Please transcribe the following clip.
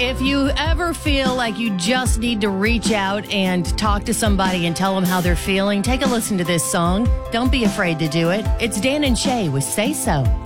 If you ever feel like you just need to reach out and talk to somebody and tell them how they're feeling, take a listen to this song. Don't be afraid to do it. It's Dan and Shay with Say So.